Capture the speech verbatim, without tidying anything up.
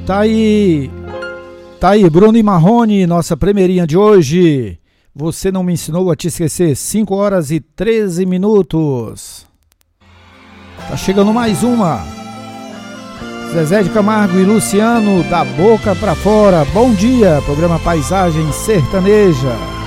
Tá aí, tá aí, Bruno e Marrone, nossa primeirinha de hoje. Você não me ensinou a te esquecer, cinco horas e treze minutos. Tá chegando mais uma. Zezé de Camargo e Luciano, da boca pra fora. Bom dia, programa Paisagem Sertaneja.